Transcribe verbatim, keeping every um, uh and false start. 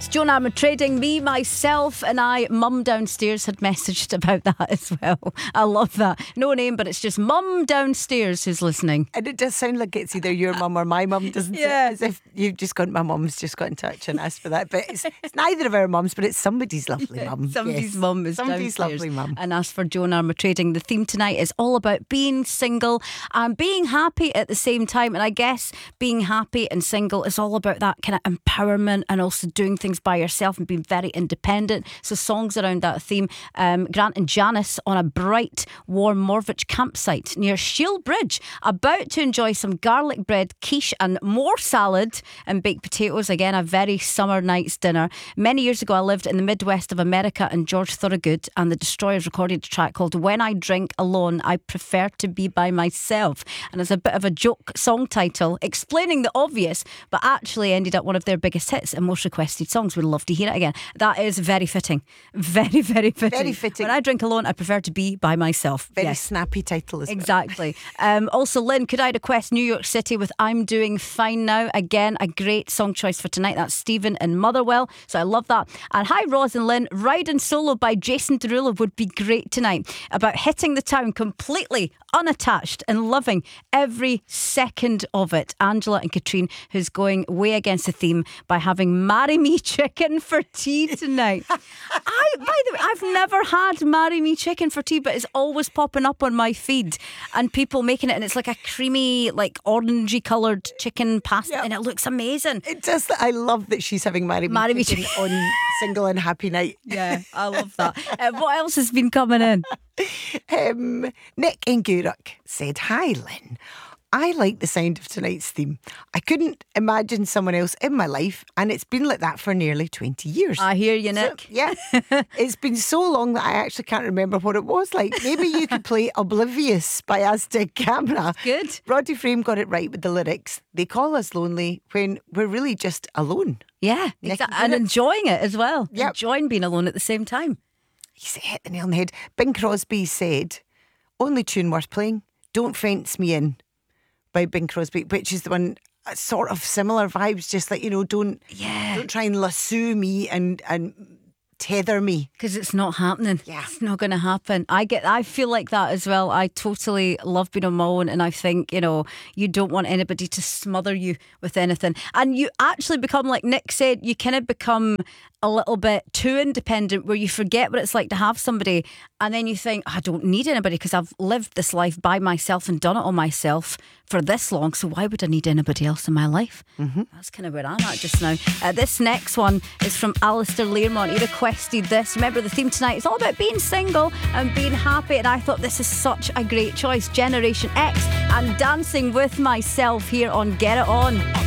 It's Joan Armatrading, me, myself and I. Mum downstairs had messaged about that as well. I love that. No name, but it's just Mum downstairs who's listening. And it does sound like it's either your mum or my mum, doesn't Yeah. it? As if you've just got, my mum's just got in touch and asked for that. But it's, it's neither of our mums, but it's somebody's lovely mum. Somebody's Yes. mum is Somebody's downstairs lovely mum. and asked for Joan Armatrading. The theme tonight is all about being single and being happy at the same time. And I guess being happy and single is all about that kind of empowerment and also doing things by yourself and being very independent. So songs around that theme. Um, Grant and Janice on a bright, warm Morvich campsite near Shield Bridge, about to enjoy some garlic bread, quiche and more salad and baked potatoes. Again, a very summer night's dinner. Many years ago I lived in the Midwest of America, and George Thorogood and the Destroyers recorded a track called When I Drink Alone I Prefer to Be By Myself, and it's a bit of a joke song title explaining the obvious, but actually ended up one of their biggest hits and most requested songs. We'd love to hear it again. That is very fitting. Very, very fitting. Very fitting. When I drink alone, I prefer to be by myself. Very Yes. snappy title as well. Exactly. Um, also, Lynn, could I request New York City with I'm Doing Fine Now? Again, a great song choice for tonight. That's Stephen in Motherwell. So I love that. And hi, Roz and Lynn. Riding Solo by Jason Derulo would be great tonight. About hitting the town completely unattached and loving every second of it. Angela and Katrine, who's going way against the theme by having Marry Me Chicken for tea tonight. I, by the way, I've never had Marry Me Chicken for tea, but it's always popping up on my feed and people making it, and it's like a creamy, like orangey coloured chicken pasta, Yep. and it looks amazing. It does. I love that she's having Marry Me, Marry Me Chicken Chicken. on Single and Happy Night. Yeah, I love that. Uh, what else has been coming in? Um, Nick in Gourock said, "Hi, Lynn. I like the sound of tonight's theme. I couldn't imagine someone else in my life, and it's been like that for nearly twenty years. I hear you, So, Nick. yeah. It's been so long that I actually can't remember what it was like. Maybe you could play Oblivious by Aztec Camera. Good. Roddy Frame got it right with the lyrics. They call us lonely when we're really just alone. Yeah, Nick exactly. and And Gourock. enjoying it as well. Yep. Enjoying being alone at the same time. He hit the nail on the head. Bing Crosby said, only tune worth playing, Don't Fence Me In by Bing Crosby, which is the one, uh, sort of similar vibes, just like, you know, don't Yeah. don't try and lasso me and, and tether me. Because it's not happening. Yeah. It's not going to happen. I get. I feel like that as well. I totally love being on my own, and I think, you know, you don't want anybody to smother you with anything. And you actually become, like Nick said, you kind of become a little bit too independent, where you forget what it's like to have somebody, and then you think, I don't need anybody because I've lived this life by myself and done it on myself for this long, so why would I need anybody else in my life? Mm-hmm. That's kind of where I'm at just now. Uh, this next one is from Alistair Learmont. He requested this. Remember, the theme tonight is all about being single and being happy, and I thought this is such a great choice. Generation X and Dancing With Myself here on Get It On.